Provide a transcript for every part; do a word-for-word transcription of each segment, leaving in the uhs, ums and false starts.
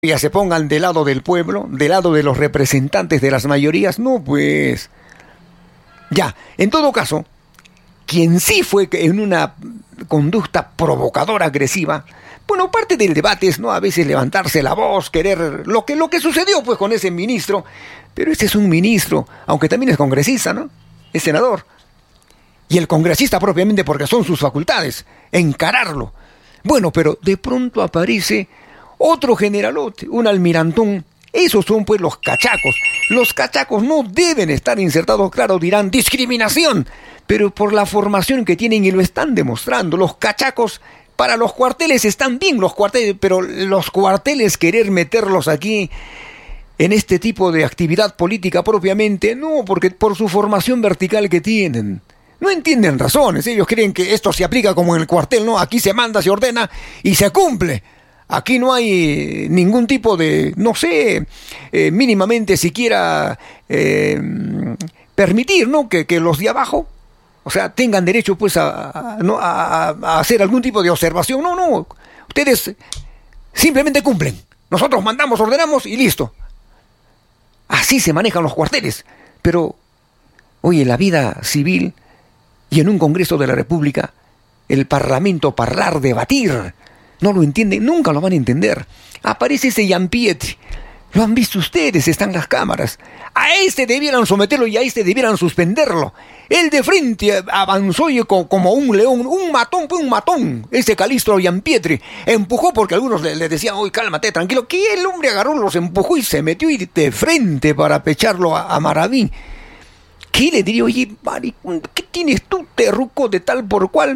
ya se pongan del lado del pueblo, del lado de los representantes de las mayorías. No, pues. Ya, en todo caso, quien sí fue en una conducta provocadora, agresiva, bueno, parte del debate es, ¿no?, a veces levantarse la voz, querer lo que, lo que sucedió pues con ese ministro, pero ese es un ministro, aunque también es congresista, ¿no? Es senador. Y el congresista propiamente, porque son sus facultades, encararlo. Bueno, pero de pronto aparece otro generalote, un almirantón. Esos son pues los cachacos. Los cachacos no deben estar insertados, claro, dirán, discriminación, pero por la formación que tienen y lo están demostrando. Los cachacos para los cuarteles están bien, los cuarteles, pero los cuarteles querer meterlos aquí en este tipo de actividad política propiamente, no, porque por su formación vertical que tienen. No entienden razones, ellos creen que esto se aplica como en el cuartel, no, aquí se manda, se ordena y se cumple. Aquí no hay ningún tipo de, no sé, eh, mínimamente siquiera eh, permitir, ¿no?, que, que los de abajo, o sea, tengan derecho pues a, a, ¿no? a, a hacer algún tipo de observación. No, no, ustedes simplemente cumplen. Nosotros mandamos, ordenamos y listo. Así se manejan los cuarteles. Pero, oye, la vida civil y en un Congreso de la República, el Parlamento parlar, debatir, no lo entienden, nunca lo van a entender. Aparece ese Gianpietri, lo han visto ustedes, están las cámaras. A este debieran someterlo y a este debieran suspenderlo. Él de frente avanzó y como un león, un matón, fue un matón. Ese Calixto Gianpietri empujó porque algunos le, le decían, oye, cálmate, tranquilo. Que el hombre agarró, los empujó y se metió y de frente para pecharlo a, a Maraví. ¿Qué le diría? Oye, maricón, ¿qué tienes tú, terruco, de tal por cual?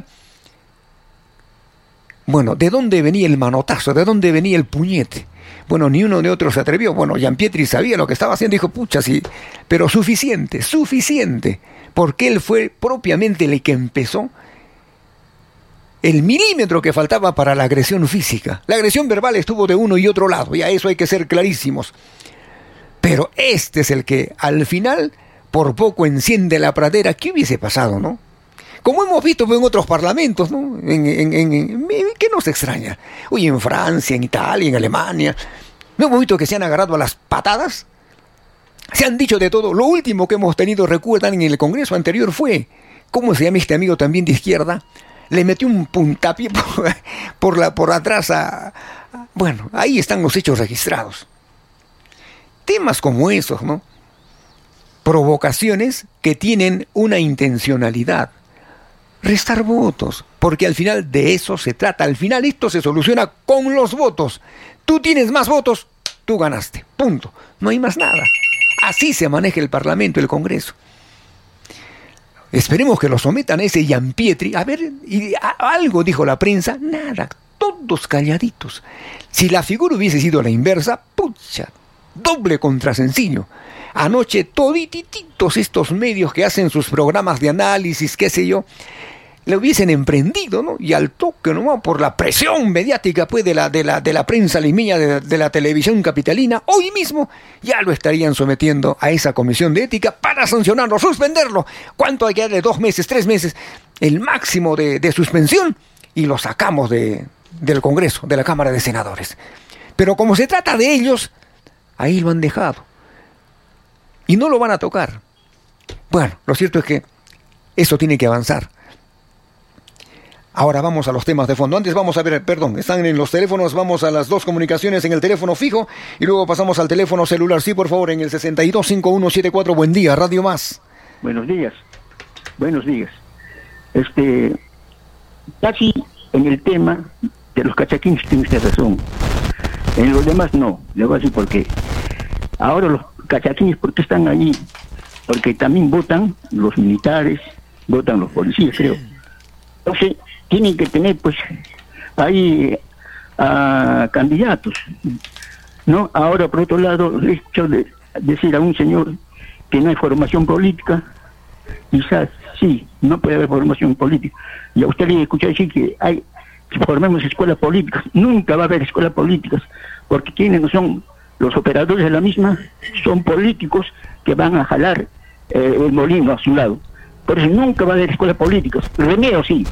Bueno, ¿de dónde venía el manotazo? ¿De dónde venía el puñete? Bueno, ni uno ni otro se atrevió. Bueno, Gianpietri sabía lo que estaba haciendo, dijo, pucha, sí, pero suficiente, suficiente, porque él fue propiamente el que empezó el milímetro que faltaba para la agresión física. La agresión verbal estuvo de uno y otro lado, y a eso hay que ser clarísimos. Pero este es el que, al final, por poco enciende la pradera. ¿Qué hubiese pasado, no? Como hemos visto en otros parlamentos, ¿no? En, en, en, en, ¿qué nos extraña? Oye, en Francia, en Italia, en Alemania, ¿no hemos visto que se han agarrado a las patadas? Se han dicho de todo. Lo último que hemos tenido, recuerdan, en el Congreso anterior fue, ¿cómo se llama este amigo también de izquierda? Le metió un puntapié por, por, la, por atrás a... Bueno, ahí están los hechos registrados. Temas como esos, ¿no? Provocaciones que tienen una intencionalidad. Restar votos, porque al final de eso se trata. Al final esto se soluciona con los votos. Tú tienes más votos, tú ganaste. Punto. No hay más nada. Así se maneja el Parlamento, el Congreso. Esperemos que lo sometan a ese Gianpietri. A ver, y a, algo dijo la prensa. Nada, todos calladitos. Si la figura hubiese sido la inversa, pucha, doble contra sencillo. Anoche todititos estos medios que hacen sus programas de análisis, qué sé yo, le hubiesen emprendido, ¿no? Y al toque, ¿no?, por la presión mediática pues de la, de la, de la prensa limeña, de, de la televisión capitalina, hoy mismo ya lo estarían sometiendo a esa comisión de ética para sancionarlo, suspenderlo. ¿Cuánto hay que darle? Dos meses, tres meses, el máximo de, de suspensión, y lo sacamos de, del Congreso, de la Cámara de Senadores. Pero como se trata de ellos, ahí lo han dejado. Y no lo van a tocar. Bueno, lo cierto es que eso tiene que avanzar. Ahora vamos a los temas de fondo. Antes vamos a ver, perdón, están en los teléfonos, vamos a las dos comunicaciones en el teléfono fijo y luego pasamos al teléfono celular. Sí, por favor, en el sesenta y dos cincuenta y uno setenta y cuatro. Buen día, Radio Más. Buenos días, buenos días. Este, casi en el tema de los cachaquines tiene usted razón. En los demás no, le voy a decir por qué. Ahora los cachaquines, ¿por qué están allí? Porque también votan los militares, votan los policías, creo. Entonces, tienen que tener, pues, ahí a candidatos, ¿no? Ahora, por otro lado, el hecho de decir a un señor que no hay formación política, quizás sí, no puede haber formación política. Y a usted le escuché decir que hay que formemos escuelas políticas. Nunca va a haber escuelas políticas, porque quienes no son los operadores de la misma son políticos que van a jalar eh, el molino a su lado. Por eso nunca va a haber escuelas políticas. Remedio sí,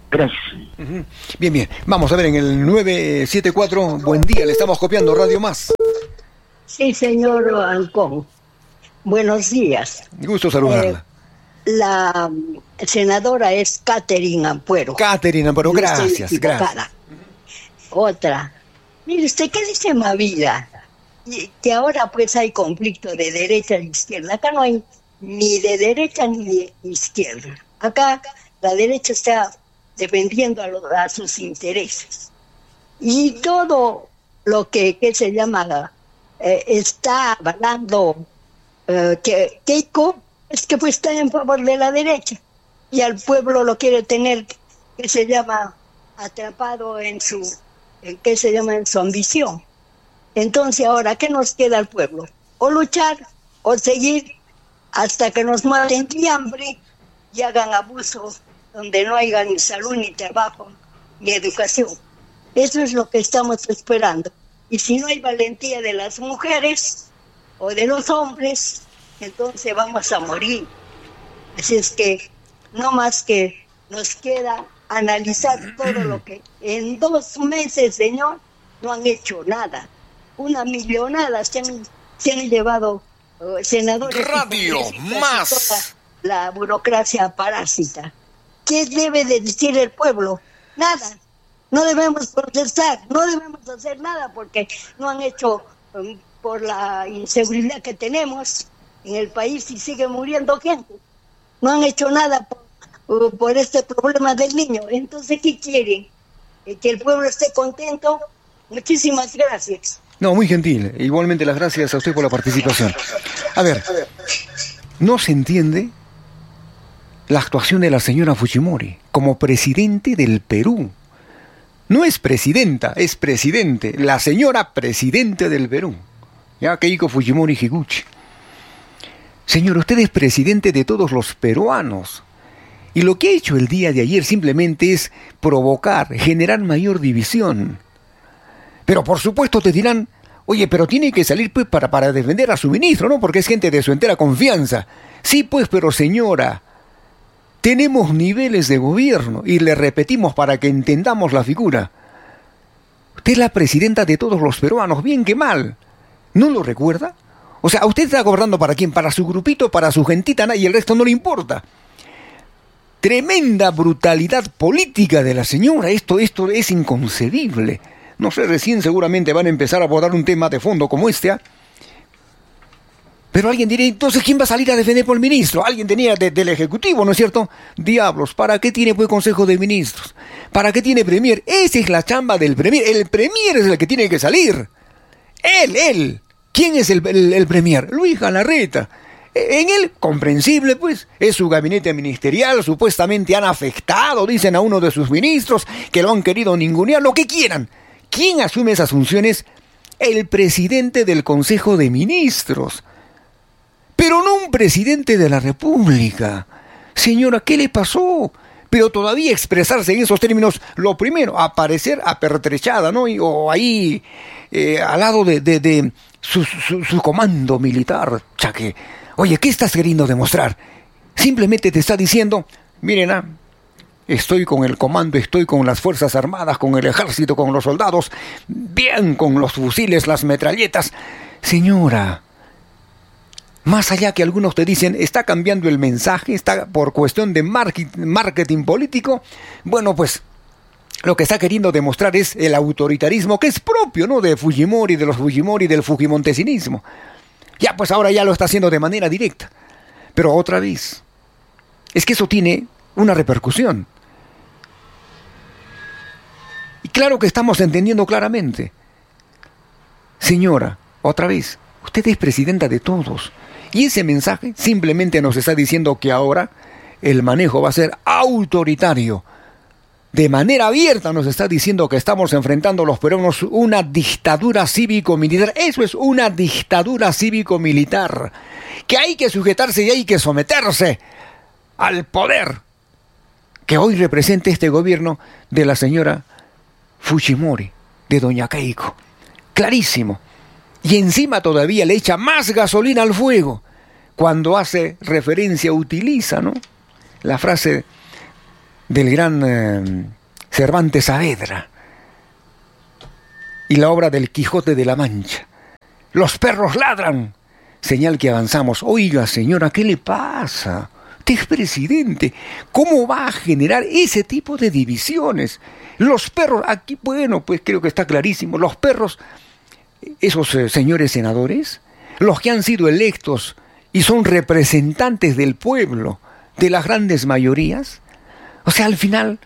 Gracias. Uh-huh. Bien, bien. Vamos a ver en el nueve siete cuatro. Buen día, le estamos copiando Radio Más. Sí, señor Ancón. Buenos días. Gusto saludarla. Eh, la senadora es Catherine Ampuero. Catherine Ampuero, gracias, gracias. Otra. Mire usted, ¿qué dice Mavida? Y que ahora pues hay conflicto de derecha e izquierda. Acá no hay ni de derecha ni de izquierda. Acá la derecha está defendiendo a, lo, a sus intereses. Y todo lo que, que se llama, eh, está avalando eh, que Keiko, es que pues está en favor de la derecha. Y al pueblo lo quiere tener, que se llama, atrapado en su, en, que se llama, en su ambición. Entonces ahora, ¿qué nos queda al pueblo? O luchar, o seguir hasta que nos maten de hambre y hagan abuso donde no haya ni salud, ni trabajo, ni educación. Eso es lo que estamos esperando. Y si no hay valentía de las mujeres o de los hombres, entonces vamos a morir. Así es que no más que nos queda analizar todo lo que en dos meses, señor, no han hecho nada. Una millonada se han, se han llevado uh, senadores. Radio Más. La burocracia parásita. ¿Qué debe de decir el pueblo? Nada. No debemos protestar, no debemos hacer nada porque no han hecho, um, por la inseguridad que tenemos en el país y sigue muriendo gente. No han hecho nada por, uh, por este problema del niño. Entonces, ¿qué quieren? ¿Que el pueblo esté contento? Muchísimas gracias. No, muy gentil. Igualmente las gracias a usted por la participación. A ver, no se entiende la actuación de la señora Fujimori como presidente del Perú. No es presidenta, es presidente. La señora presidente del Perú. Ya, Keiko Fujimori Higuchi. Señor, usted es presidente de todos los peruanos. Y lo que ha hecho el día de ayer simplemente es provocar, generar mayor división. Pero por supuesto te dirán, oye, pero tiene que salir pues para, para defender a su ministro, ¿no? Porque es gente de su entera confianza. Sí, pues, pero señora, tenemos niveles de gobierno y le repetimos para que entendamos la figura. Usted es la presidenta de todos los peruanos, bien que mal. ¿No lo recuerda? O sea, usted está gobernando para quién, para su grupito, para su gentita, y el resto no le importa. Tremenda brutalidad política de la señora. Esto, esto es inconcebible. No sé, recién seguramente van a empezar a abordar un tema de fondo como este, ¿eh? Pero alguien diría, entonces, ¿quién va a salir a defender por el ministro? Alguien tenía de, del Ejecutivo, ¿no es cierto? Diablos, ¿para qué tiene pues Consejo de Ministros? ¿Para qué tiene Premier? Esa es la chamba del Premier. El Premier es el que tiene que salir. Él, él. ¿Quién es el, el, el Premier? Luis Galarreta. En él, comprensible, pues, es su gabinete ministerial, supuestamente han afectado, dicen, a uno de sus ministros, que lo han querido ningunear, lo que quieran. ¿Quién asume esas funciones? El presidente del Consejo de Ministros. Pero no un presidente de la República. Señora, ¿qué le pasó? Pero todavía expresarse en esos términos, lo primero, aparecer apertrechada, ¿no? Y, o ahí, eh, al lado de, de, de su, su, su comando militar, chaque. Oye, ¿qué estás queriendo demostrar? Simplemente te está diciendo, miren, ah, estoy con el comando, estoy con las Fuerzas Armadas, con el ejército, con los soldados, bien con los fusiles, las metralletas. Señora, más allá que algunos te dicen, está cambiando el mensaje, está por cuestión de marketing, marketing político, bueno, pues lo que está queriendo demostrar es el autoritarismo que es propio, ¿no?, de Fujimori, de los Fujimori, del fujimontesinismo. Ya, pues ahora ya lo está haciendo de manera directa. Pero otra vez, es que eso tiene una repercusión. Y claro que estamos entendiendo claramente. Señora, otra vez, usted es presidenta de todos. Y ese mensaje simplemente nos está diciendo que ahora el manejo va a ser autoritario. De manera abierta nos está diciendo que estamos enfrentando los peruanos una dictadura cívico-militar. Eso es una dictadura cívico-militar. Que hay que sujetarse y hay que someterse al poder que hoy representa este gobierno de la señora Fujimori, de doña Keiko. Clarísimo. Y encima todavía le echa más gasolina al fuego. Cuando hace referencia, utiliza, ¿no?, la frase del gran eh, Cervantes Saavedra y la obra del Quijote de la Mancha. Los perros ladran, señal que avanzamos. Oiga, señora, ¿qué le pasa? Usted es presidente. ¿Cómo va a generar ese tipo de divisiones? Los perros, aquí, bueno, pues creo que está clarísimo. Los perros, esos eh, señores senadores, los que han sido electos y son representantes del pueblo, de las grandes mayorías, o sea, al final,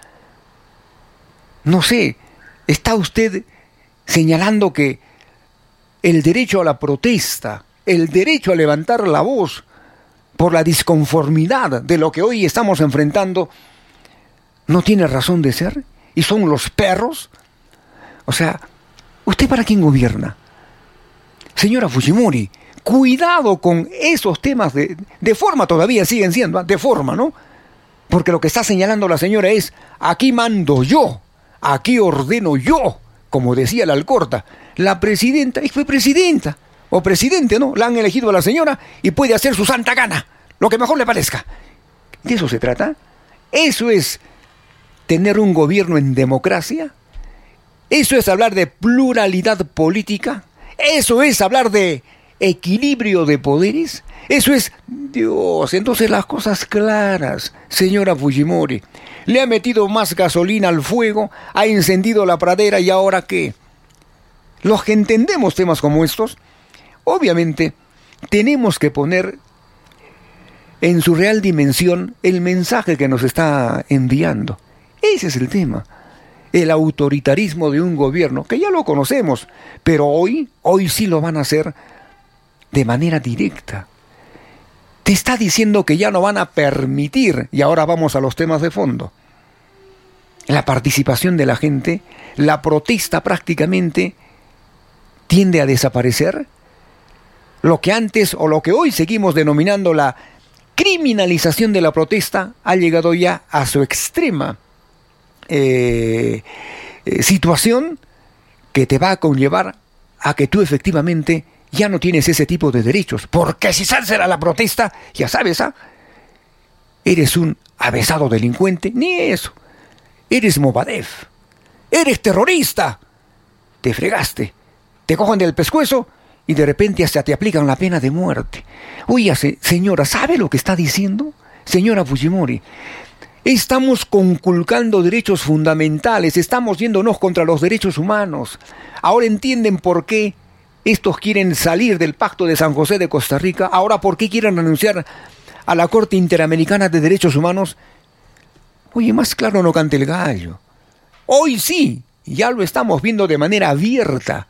no sé, está usted señalando que el derecho a la protesta, el derecho a levantar la voz por la disconformidad de lo que hoy estamos enfrentando, no tiene razón de ser, y son los perros. O sea, ¿usted para quién gobierna? Señora Fujimori, cuidado con esos temas de, de forma, todavía siguen siendo, de forma, ¿no? Porque lo que está señalando la señora es, aquí mando yo, aquí ordeno yo, como decía la Alcorta. La presidenta, fue presidenta, o presidente, ¿no? La han elegido a la señora y puede hacer su santa gana, lo que mejor le parezca. ¿De eso se trata? ¿Eso es tener un gobierno en democracia? ¿Eso es hablar de pluralidad política? ¿Eso es hablar de equilibrio de poderes? Eso es, Dios, entonces las cosas claras, señora Fujimori. Le ha metido más gasolina al fuego, ha encendido la pradera, ¿y ahora qué? Los que entendemos temas como estos, obviamente tenemos que poner en su real dimensión el mensaje que nos está enviando. Ese es el tema. El autoritarismo de un gobierno, que ya lo conocemos, pero hoy, hoy sí lo van a hacer de manera directa. Te está diciendo que ya no van a permitir, y ahora vamos a los temas de fondo, la participación de la gente, la protesta prácticamente tiende a desaparecer. Lo que antes o lo que hoy seguimos denominando la criminalización de la protesta ha llegado ya a su extrema eh, eh, situación, que te va a conllevar a que tú efectivamente ya no tienes ese tipo de derechos, porque si sales a la protesta, ya sabes, ¿ah? Eres un avesado delincuente, ni eso, eres Movadef, eres terrorista, te fregaste, te cogen del pescuezo y de repente hasta te aplican la pena de muerte. Oye, señora, ¿sabe lo que está diciendo? Señora Fujimori, estamos conculcando derechos fundamentales, estamos yéndonos contra los derechos humanos. Ahora entienden por qué estos quieren salir del Pacto de San José de Costa Rica. Ahora, ¿por qué quieren renunciar a la Corte Interamericana de Derechos Humanos? Oye, más claro no cante el gallo. Hoy sí, ya lo estamos viendo de manera abierta.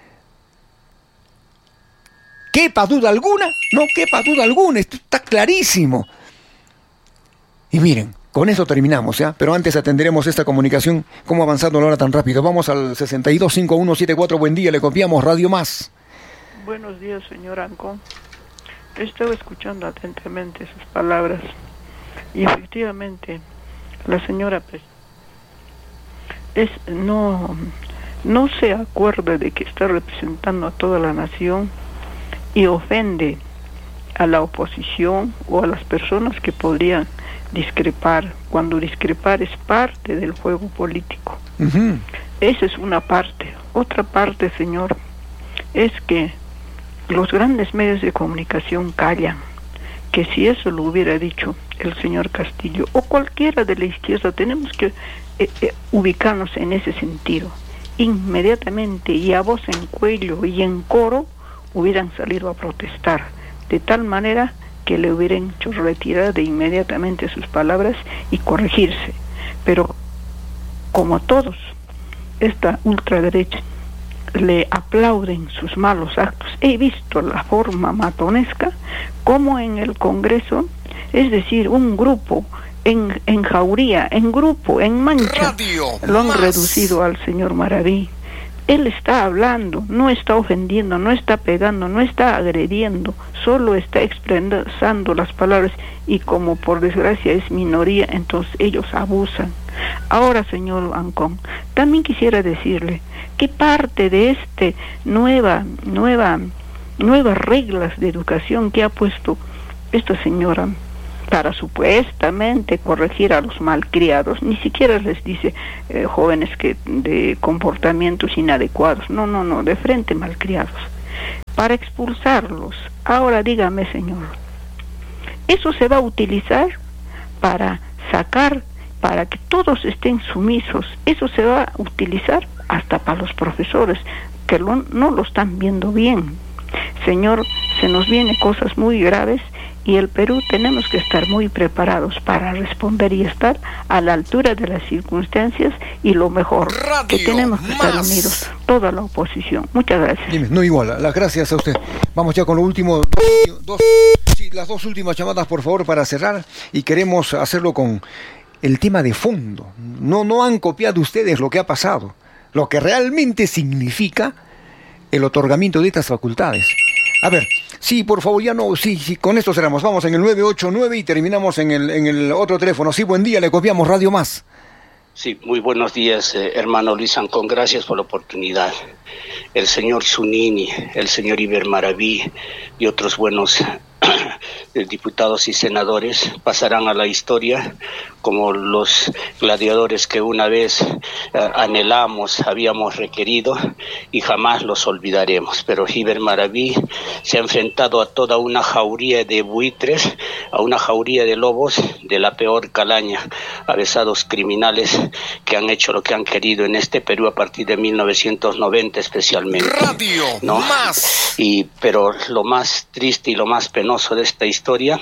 ¿Quepa duda alguna? No quepa duda alguna, esto está clarísimo. Y miren, con eso terminamos, ¿ya? Pero antes atenderemos esta comunicación. ¿Cómo ha avanzado la hora tan rápido? Vamos al sesenta y dos cincuenta y uno setenta y cuatro. Buen día, le copiamos Radio Más. Buenos días, señor Ancón. Estaba escuchando atentamente sus palabras. Y efectivamente, la señora es, no, no se acuerda de que está representando a toda la nación y ofende a la oposición o a las personas que podrían discrepar, cuando discrepar es parte del juego político. Uh-huh. Esa es una parte. Otra parte, señor, es que los grandes medios de comunicación callan, que si eso lo hubiera dicho el señor Castillo o cualquiera de la izquierda, tenemos que eh, eh, ubicarnos en ese sentido. Inmediatamente y a voz en cuello y en coro hubieran salido a protestar, de tal manera que le hubieran hecho retirar de inmediatamente sus palabras y corregirse. Pero como todos, esta ultraderecha le aplauden sus malos actos, he visto la forma matonesca como en el Congreso, es decir, un grupo en, en jauría, en grupo, en mancha, Radio lo han más. reducido al señor Maraví. Él está hablando, no está ofendiendo, no está pegando, no está agrediendo, solo está expresando las palabras, y como por desgracia es minoría, entonces ellos abusan. Ahora, señor Ancón, también quisiera decirle que parte de este nueva, nueva, nuevas reglas de educación que ha puesto esta señora, para supuestamente corregir a los malcriados. Ni siquiera les dice eh, jóvenes que de comportamientos inadecuados, no, no, no, de frente malcriados, para expulsarlos. Ahora dígame, señor, eso se va a utilizar para sacar, para que todos estén sumisos. Eso se va a utilizar hasta para los profesores que lo, no lo están viendo bien. Señor, se nos vienen cosas muy graves y el Perú tenemos que estar muy preparados para responder y estar a la altura de las circunstancias, y lo mejor, Radio que tenemos que más. estar unidos, toda la oposición. Muchas gracias. Dime, no igual, las gracias a usted. Vamos ya con lo último, dos, dos, sí, las dos últimas llamadas, por favor, para cerrar, y queremos hacerlo con el tema de fondo. No, no han copiado ustedes lo que ha pasado, lo que realmente significa el otorgamiento de estas facultades. A ver, sí, por favor, ya no, sí, sí, con esto cerramos. Vamos en el nueve ocho nueve y terminamos en el, en el otro teléfono. Sí, buen día, le copiamos Radio Más. Sí, muy buenos días, eh, hermano Luis Ancón, gracias por la oportunidad. El señor Zunini, el señor Iber Maraví y otros buenos diputados y senadores pasarán a la historia como los gladiadores que una vez eh, anhelamos, habíamos requerido, y jamás los olvidaremos. Pero Iber Maraví se ha enfrentado a toda una jauría de buitres, a una jauría de lobos de la peor calaña, avesados criminales que han hecho lo que han querido en este Perú a partir de mil novecientos noventa especialmente. Radio ¿no? Más. Y, pero lo más triste y lo más penoso de esta historia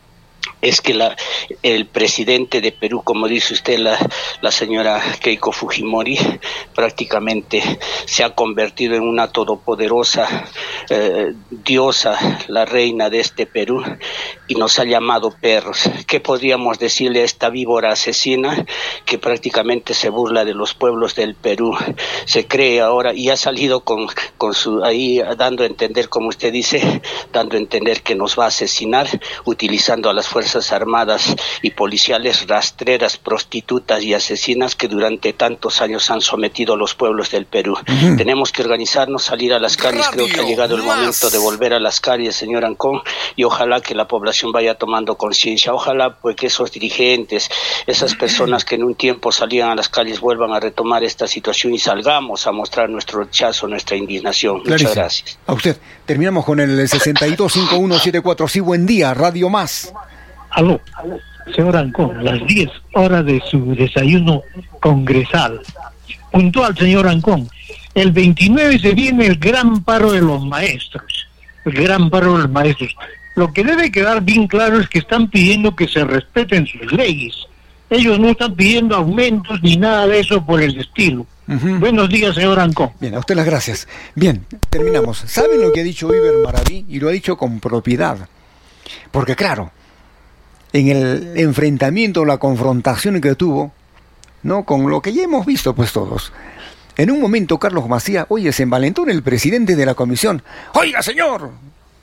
es que la, el presidente de Perú, como dice usted, la, la señora Keiko Fujimori, prácticamente se ha convertido en una todopoderosa eh, diosa, la reina de este Perú, y nos ha llamado perros. ¿Qué podríamos decirle a esta víbora asesina que prácticamente se burla de los pueblos del Perú? Se cree ahora, y ha salido con, con su, ahí dando a entender, como usted dice, dando a entender que nos va a asesinar, utilizando a las fuerzas armadas y policiales rastreras, prostitutas y asesinas que durante tantos años han sometido a los pueblos del Perú. Uh-huh. Tenemos que organizarnos, salir a las calles. Radio Creo que ha llegado el más. momento de volver a las calles, señor Ancón, y ojalá que la población vaya tomando conciencia. Ojalá pues que esos dirigentes, esas personas que en un tiempo salían a las calles, vuelvan a retomar esta situación y salgamos a mostrar nuestro rechazo, nuestra indignación. Clarísimo. Muchas gracias. A usted. Terminamos con el sesenta y dos cincuenta y uno setenta y cuatro. Sí, buen día, Radio Más. Aló, señor Ancón, las diez horas de su desayuno congresal. Puntual, señor Ancón, el veintinueve se viene el gran paro de los maestros, el gran paro de los maestros. Lo que debe quedar bien claro es que están pidiendo que se respeten sus leyes. Ellos no están pidiendo aumentos ni nada de eso por el estilo. Uh-huh. Buenos días, señor Ancón. Bien, a usted las gracias. Bien, terminamos. ¿Saben lo que ha dicho Iber Maraví? Y lo ha dicho con propiedad. Porque claro, en el enfrentamiento, la confrontación que tuvo, ¿no?, con lo que ya hemos visto pues todos. En un momento Carlos Macías, oye, se envalentó el presidente de la comisión. Oiga, señor,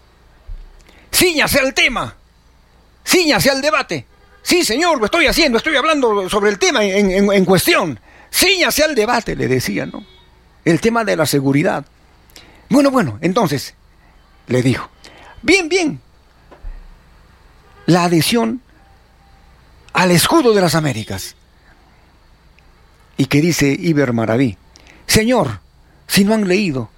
cíñase al tema, cíñase al debate. Sí, señor, lo estoy haciendo, estoy hablando sobre el tema en, en, en cuestión. Cíñase al debate, le decía, ¿no? El tema de la seguridad. Bueno, bueno, entonces, le dijo, bien, bien, la adhesión al escudo de las Américas. ¿Y qué dice Iber Maraví? Señor, si no han leído,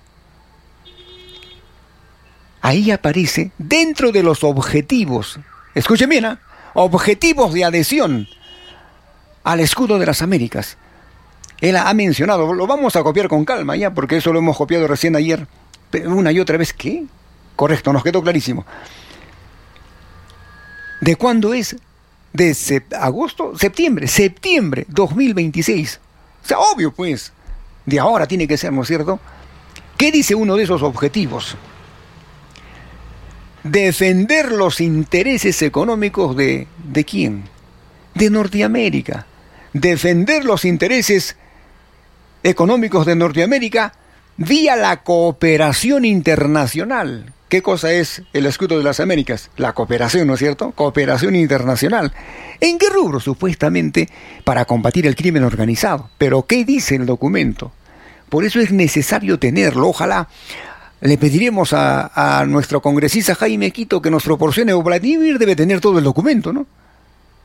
ahí aparece dentro de los objetivos, escuchen bien, ¿eh? Objetivos de adhesión al escudo de las Américas. Él ha mencionado, lo vamos a copiar con calma ya, porque eso lo hemos copiado recién ayer, una y otra vez. ¿Qué? Correcto, nos quedó clarísimo. ¿De cuándo es? De sep- agosto, septiembre, septiembre dos mil veintiséis. O sea, obvio pues, de ahora tiene que ser, ¿no es cierto? ¿Qué dice uno de esos objetivos? Defender los intereses económicos de, ¿de quién? De Norteamérica. Defender los intereses económicos de Norteamérica vía la cooperación internacional. ¿Qué cosa es el escudo de las Américas? La cooperación, ¿no es cierto? Cooperación internacional. ¿En qué rubro? Supuestamente para combatir el crimen organizado. ¿Pero qué dice el documento? Por eso es necesario tenerlo. Ojalá le pediremos a, a nuestro congresista Jaime Quito que nos proporcione, o Vladimir debe tener todo el documento, ¿no?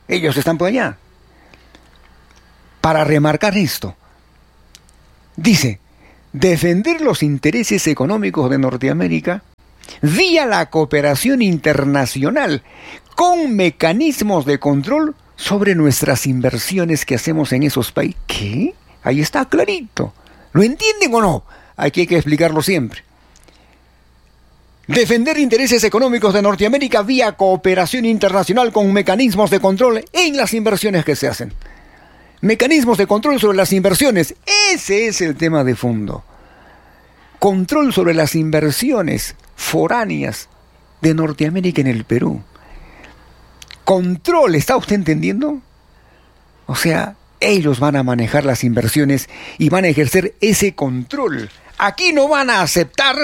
Ellos están por allá. Para remarcar esto, dice, defender los intereses económicos de Norteamérica vía la cooperación internacional con mecanismos de control sobre nuestras inversiones que hacemos en esos países. ¿Qué? Ahí está clarito. ¿Lo entienden o no? Aquí hay que explicarlo siempre. Defender intereses económicos de Norteamérica vía cooperación internacional con mecanismos de control en las inversiones que se hacen. Mecanismos de control sobre las inversiones. Ese es el tema de fondo. Control sobre las inversiones foráneas de Norteamérica en el Perú. Control, ¿está usted entendiendo? O sea, ellos van a manejar las inversiones y van a ejercer ese control. Aquí no van a aceptar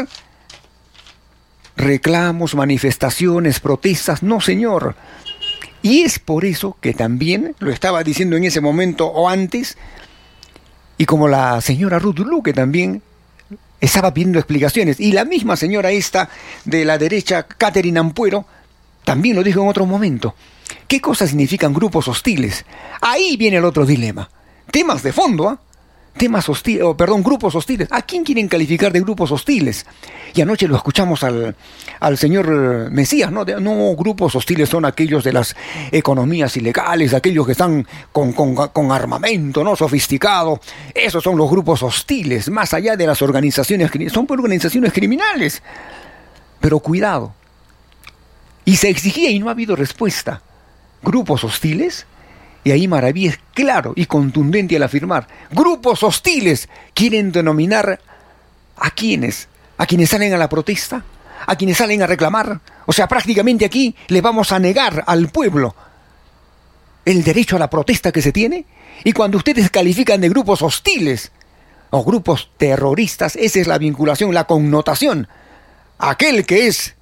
reclamos, manifestaciones, protestas. No, señor. Y es por eso que también, lo estaba diciendo en ese momento o antes, y como la señora Ruth Luque también estaba pidiendo explicaciones, y la misma señora esta de la derecha, Catherine Ampuero, también lo dijo en otro momento. ¿Qué cosas significan grupos hostiles? Ahí viene el otro dilema. Temas de fondo, ¿ah? ¿eh? Temas hostiles, oh, perdón, grupos hostiles. ¿A quién quieren calificar de grupos hostiles? Y anoche lo escuchamos al, al señor Mesías, ¿no? De, no, grupos hostiles son aquellos de las economías ilegales, aquellos que están con, con, con armamento, ¿no? Sofisticado. Esos son los grupos hostiles, más allá de las organizaciones, son organizaciones criminales. Pero cuidado. Y se exigía y no ha habido respuesta. ¿Grupos hostiles? Y ahí Maraví es claro y contundente al afirmar, grupos hostiles quieren denominar a quienes, a quienes salen a la protesta, a quienes salen a reclamar. O sea, prácticamente aquí le vamos a negar al pueblo el derecho a la protesta que se tiene. Y cuando ustedes califican de grupos hostiles o grupos terroristas, esa es la vinculación, la connotación. Aquel que es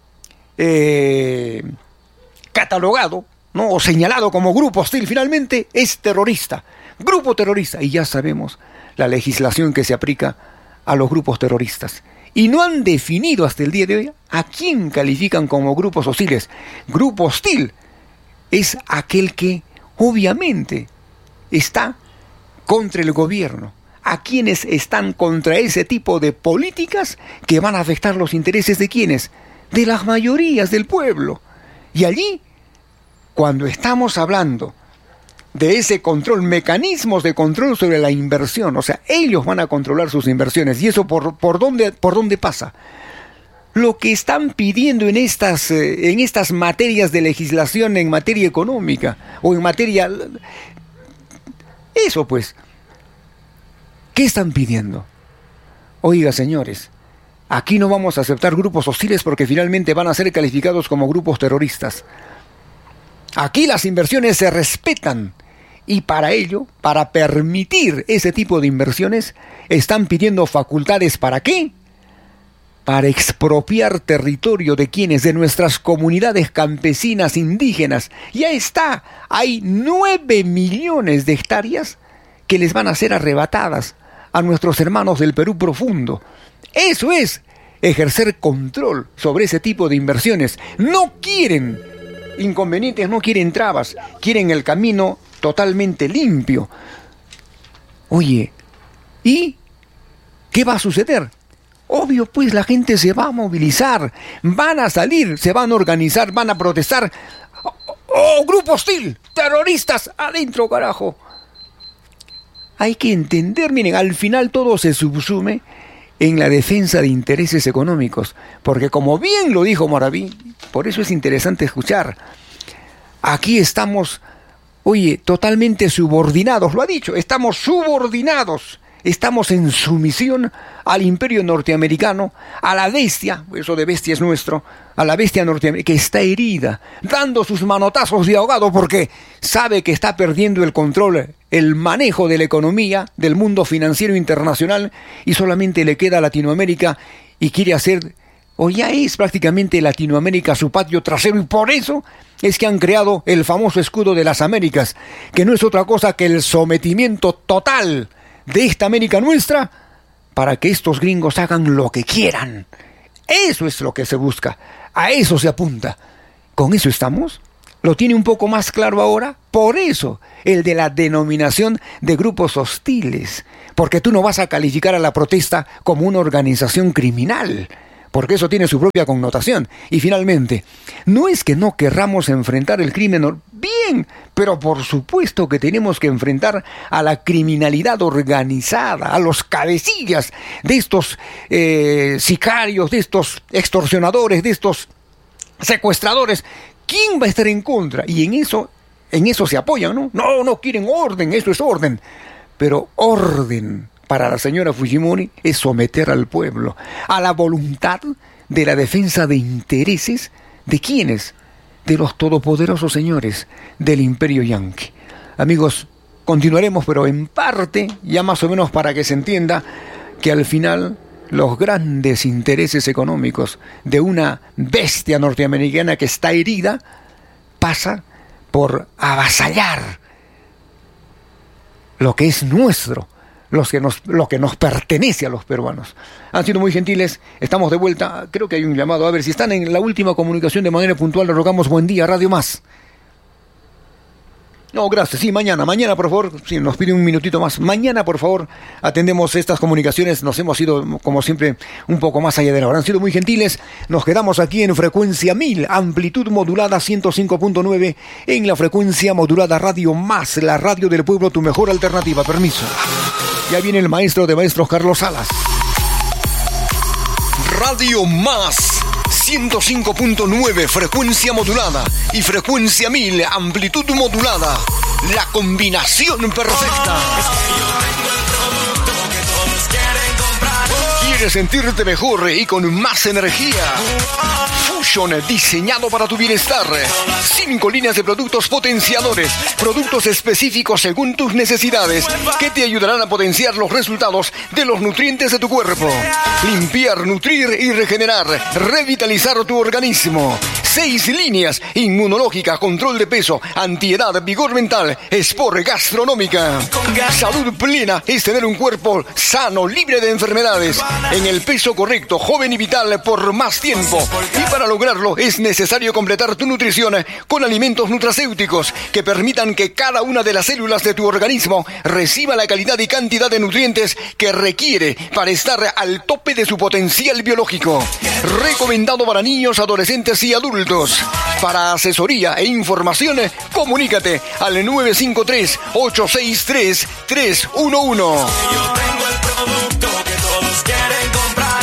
eh, catalogado, ¿no? O señalado como grupo hostil, finalmente es terrorista, grupo terrorista, y ya sabemos la legislación que se aplica a los grupos terroristas. Y no han definido hasta el día de hoy a quién califican como grupos hostiles. Grupo hostil es aquel que obviamente está contra el gobierno, a quienes están contra ese tipo de políticas que van a afectar los intereses de quienes, de las mayorías del pueblo. Y allí, cuando estamos hablando de ese control, mecanismos de control sobre la inversión, o sea, ellos van a controlar sus inversiones. ¿Y eso por, por, dónde, por dónde pasa? Lo que están pidiendo en estas, eh, en estas materias de legislación en materia económica o en materia... Eso pues, ¿qué están pidiendo? Oiga, señores, aquí no vamos a aceptar grupos hostiles porque finalmente van a ser calificados como grupos terroristas. Aquí las inversiones se respetan y para ello, para permitir ese tipo de inversiones, están pidiendo facultades ¿para qué? Para expropiar territorio de quienes, de nuestras comunidades campesinas indígenas. Ya está, hay nueve millones de hectáreas que les van a ser arrebatadas a nuestros hermanos del Perú profundo. Eso es ejercer control sobre ese tipo de inversiones. No quieren inconvenientes, no quieren trabas, quieren el camino totalmente limpio. Oye, ¿y qué va a suceder? Obvio, pues la gente se va a movilizar, van a salir, se van a organizar, van a protestar. ¡Oh, oh, grupo hostil! ¡Terroristas! ¡Adentro, carajo! Hay que entender, miren, al final todo se subsume en la defensa de intereses económicos, porque como bien lo dijo Maraví, por eso es interesante escuchar, aquí estamos, oye, totalmente subordinados, lo ha dicho, estamos subordinados, estamos en sumisión al imperio norteamericano, a la bestia, eso de bestia es nuestro, a la bestia norteamericana, que está herida, dando sus manotazos de ahogado porque sabe que está perdiendo el control, el manejo de la economía, del mundo financiero internacional, y solamente le queda a Latinoamérica y quiere hacer, o ya es prácticamente Latinoamérica su patio trasero, y por eso es que han creado el famoso escudo de las Américas, que no es otra cosa que el sometimiento total de esta América nuestra para que estos gringos hagan lo que quieran. Eso es lo que se busca, a eso se apunta. ¿Con eso estamos? lo tiene un poco más claro ahora. Por eso, el de la denominación de grupos hostiles. Porque tú no vas a calificar a la protesta como una organización criminal, porque eso tiene su propia connotación. Y finalmente, no es que no querramos enfrentar el crimen, bien, pero por supuesto que tenemos que enfrentar a la criminalidad organizada, a los cabecillas de estos eh, sicarios, de estos extorsionadores, de estos secuestradores. ¿Quién va a estar en contra? Y en eso, en eso se apoyan, ¿no? No, no quieren orden, eso es orden. Pero orden para la señora Fujimori es someter al pueblo a la voluntad de la defensa de intereses de quienes, de los todopoderosos señores del imperio yanqui. Amigos, continuaremos, pero en parte, ya más o menos para que se entienda que al final los grandes intereses económicos de una bestia norteamericana que está herida pasa por avasallar lo que es nuestro, los que nos, lo que nos pertenece a los peruanos. Han sido muy gentiles, estamos de vuelta, creo que hay un llamado, a ver, si están en la última comunicación de manera puntual, le rogamos buen día, Radio Más. No, gracias, sí, mañana, mañana por favor, sí, nos pide un minutito más, mañana por favor atendemos estas comunicaciones, nos hemos ido como siempre un poco más allá de la hora, han sido muy gentiles, nos quedamos aquí en frecuencia mil, amplitud modulada ciento cinco punto nueve, en la frecuencia modulada Radio Más, la radio del pueblo, tu mejor alternativa, permiso. Ya viene el maestro de maestros, Carlos Salas. Radio Más, ciento cinco punto nueve, frecuencia modulada, y frecuencia mil, amplitud modulada. La combinación perfecta. ¿Quieres sentirte mejor y con más energía? Fusion, diseñado para tu bienestar. Cinco líneas de productos potenciadores, productos específicos según tus necesidades, que te ayudarán a potenciar los resultados de los nutrientes de tu cuerpo. Limpiar, nutrir y regenerar, revitalizar tu organismo. Seis líneas: inmunológica, control de peso, antiedad, vigor mental, sport, gastronómica. Salud plena es tener un cuerpo sano, libre de enfermedades, en el peso correcto, joven y vital por más tiempo. Y para lograrlo es necesario completar tu nutrición con alimentos nutracéuticos que permitan que cada una de las células de tu organismo reciba la calidad y cantidad de nutrientes que requiere para estar al tope de su potencial biológico. Recomendado para niños, adolescentes y adultos. Para asesoría e información, comunícate al nueve cinco tres, ocho seis tres, tres uno uno. Yo tengo el producto que todos quieren comprar.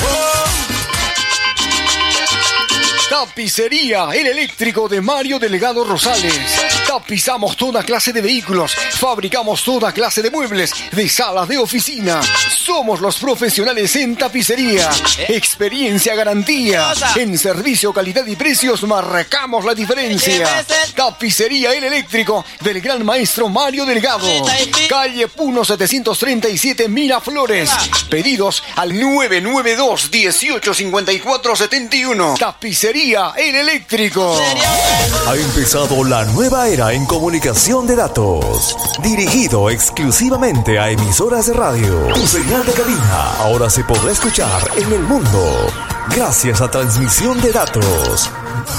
Tapicería El Eléctrico de Mario Delgado Rosales. Tapizamos toda clase de vehículos, fabricamos toda clase de muebles, de salas de oficina. Somos los profesionales en tapicería. Experiencia, garantía. En servicio, calidad y precios marcamos la diferencia. Tapicería El Eléctrico del gran maestro Mario Delgado. Calle Puno setecientos treinta y siete, Miraflores. Pedidos al nueve nueve dos, dieciocho cincuenta y cuatro setenta y uno. Tapicería El Eléctrico. Ha empezado la nueva era en comunicación de datos, dirigido exclusivamente a emisoras de radio. Tu señal de cabina ahora se podrá escuchar en el mundo gracias a transmisión de datos.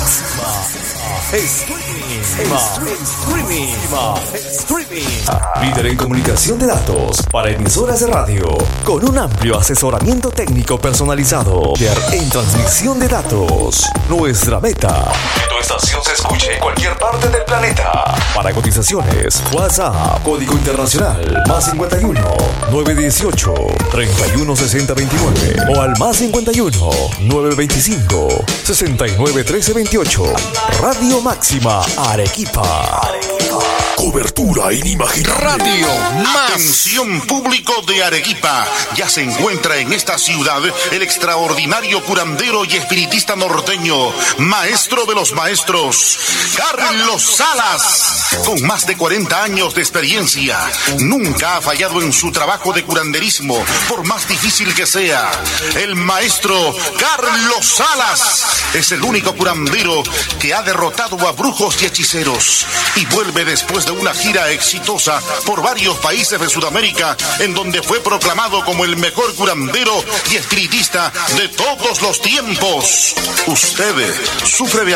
Streaming. Streaming. Líder en comunicación de datos para emisoras de radio, con un amplio asesoramiento técnico personalizado. En transmisión de datos, nuestra meta: que tu estación se escuche en cualquier parte del planeta. Para cotizaciones, WhatsApp, código internacional, más cincuenta y uno, novecientos dieciocho, treinta y uno sesenta veintinueve, o al más cincuenta y uno, novecientos veinticinco, sesenta y nueve trece veintiocho. Radio Máxima Arequipa. Arequipa. Cobertura inimaginable. Radio Más. Atención público de Arequipa. Ya se encuentra en esta ciudad el extraordinario curandero y espiritista norteño, maestro de los maestros, Carlos Salas. Con más de cuarenta años de experiencia, nunca ha fallado en su trabajo de curanderismo, por más difícil que sea. El maestro Carlos Salas es el único curandero que ha derrotado a brujos y hechiceros, y vuelve después de una gira exitosa por varios países de Sudamérica, en donde fue proclamado como el mejor curandero y espiritista de todos los tiempos. ¿Usted sufre de alguna enfermedad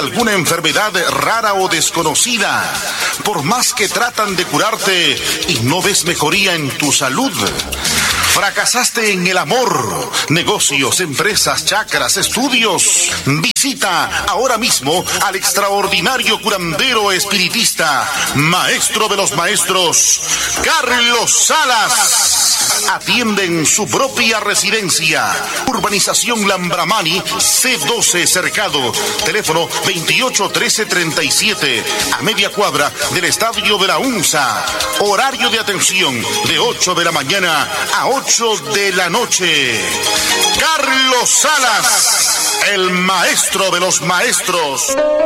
enfermedad rara o desconocida. Por más que tratan de curarte y no ves mejoría en tu salud. Fracasaste en el amor, negocios, empresas, chakras, estudios. Visita ahora mismo al extraordinario curandero espiritista, maestro de los maestros, Carlos Salas. Atiende en su propia residencia. Urbanización Lambramani, C doce Cercado. Teléfono veintiocho trece treinta y siete, a media cuadra del estadio de la UNSA. Horario de atención de ocho de la mañana a ocho de la noche. Carlos Salas, el maestro de los maestros.